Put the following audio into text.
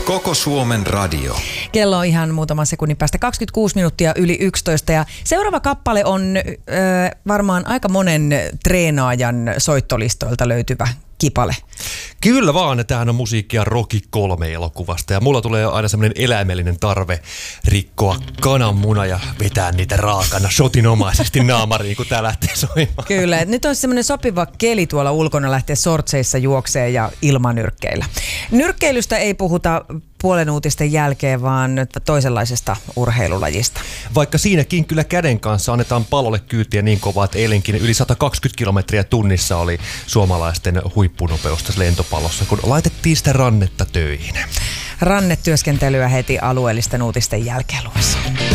Koko Suomen radio. Kello on ihan muutaman sekunnin päästä 26 minuuttia yli 11 ja seuraava kappale on varmaan aika monen treenaajan soittolistoilta löytyvä kipale. Kyllä vaan, tämähän on musiikkia Rocky 3 elokuvasta ja mulla tulee aina semmoinen eläimellinen tarve rikkoa kananmuna ja vetää niitä raakana shotinomaisesti naamariin, kun tää lähtee soimaan. Kyllä, nyt on semmoinen sopiva keli tuolla ulkona lähteä sortseissa juokseen ja ilmanyrkkeillä. Nyrkkeilystä ei puhuta puolen uutisten jälkeen, vaan toisenlaisesta urheilulajista. Vaikka siinäkin kyllä käden kanssa annetaan pallolle kyytiä niin kovaa, että eilenkin yli 120 kilometriä tunnissa oli suomalaisten huippunopeus tässä lentopallossa, kun laitettiin sitä rannetta töihin. Rannetyöskentelyä heti alueellisten uutisten jälkeen luvassa.